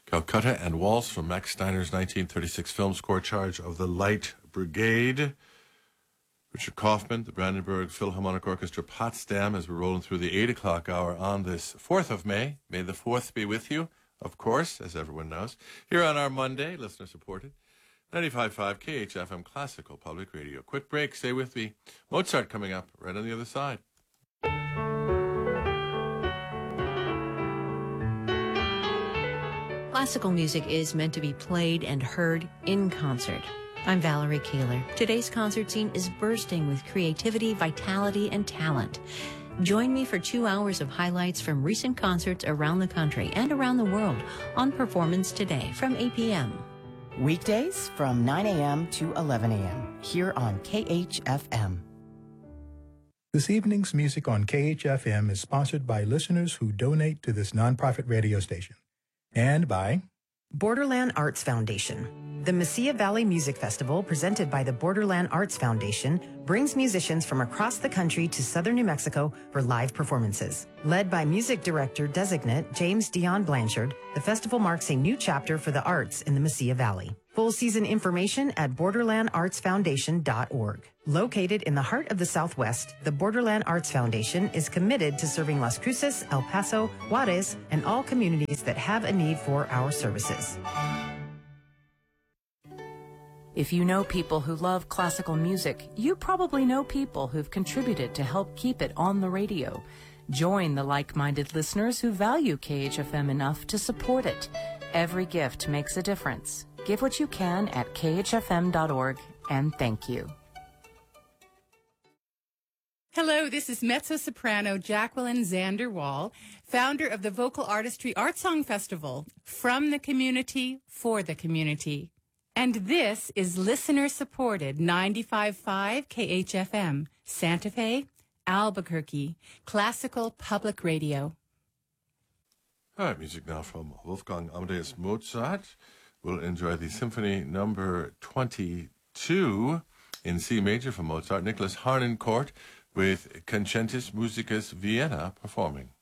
Calcutta and Waltz from Max Steiner's 1936 film score, Charge of the Light Brigade. Richard Kaufman, the Brandenburg Philharmonic Orchestra, Potsdam, as we're rolling through the 8 o'clock hour on this 4th of May. May the 4th be with you, of course, as everyone knows. Here on our Monday, listener-supported, 95.5 KHFM Classical Public Radio. Quick break, stay with me. Mozart coming up right on the other side. Classical music is meant to be played and heard in concert. I'm Valerie Kaler. Today's concert scene is bursting with creativity, vitality, and talent. Join me for 2 hours of highlights from recent concerts around the country and around the world on Performance Today from 8 p.m. Weekdays from 9 a.m. to 11 a.m. here on KHFM. This evening's music on KHFM is sponsored by listeners who donate to this nonprofit radio station. And by Borderland Arts Foundation. The Mesilla Valley Music Festival, presented by the Borderland Arts Foundation, brings musicians from across the country to southern New Mexico for live performances. Led by music director designate James Dion Blanchard, the festival marks a new chapter for the arts in the Mesilla Valley. Full season information at borderlandartsfoundation.org. Located in the heart of the Southwest, the Borderland Arts Foundation is committed to serving Las Cruces, El Paso, Juarez, and all communities that have a need for our services. If you know people who love classical music, you probably know people who've contributed to help keep it on the radio. Join the like-minded listeners who value KHFM enough to support it. Every gift makes a difference. Give what you can at khfm.org, and thank you. Hello, this is mezzo-soprano Jacqueline Zanderwall, founder of the Vocal Artistry Art Song Festival, from the community, for the community. And this is listener-supported 95.5 KHFM, Santa Fe, Albuquerque, Classical Public Radio. All right, music now from Wolfgang Amadeus Mozart. We'll enjoy the Symphony Number 22 in C major from Mozart. Nicholas Harnoncourt with Concentus Musicus Vienna performing.